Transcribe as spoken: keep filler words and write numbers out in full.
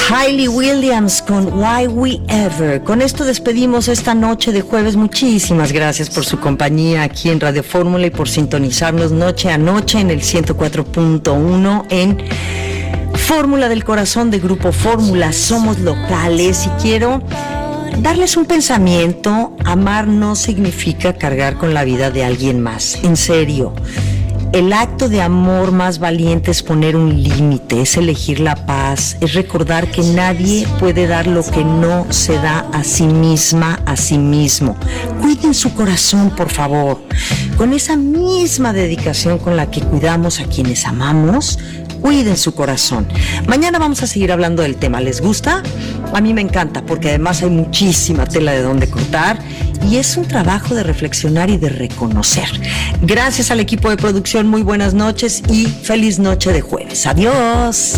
Hayley Williams con Why We Ever. Con esto despedimos esta noche de jueves. Muchísimas gracias por su compañía aquí en Radio Fórmula y por sintonizarnos noche a noche en el ciento cuatro punto uno en Fórmula del Corazón de Grupo Fórmula. Somos locales y quiero darles un pensamiento. Amar no significa cargar con la vida de alguien más. En serio. El acto de amor más valiente es poner un límite, es elegir la paz, es recordar que nadie puede dar lo que no se da a sí misma, a sí mismo. Cuiden su corazón, por favor. Con esa misma dedicación con la que cuidamos a quienes amamos, cuiden su corazón. Mañana vamos a seguir hablando del tema. ¿Les gusta? A mí me encanta porque además hay muchísima tela de dónde cortar y es un trabajo de reflexionar y de reconocer. Gracias al equipo de producción, muy buenas noches y feliz noche de jueves. Adiós.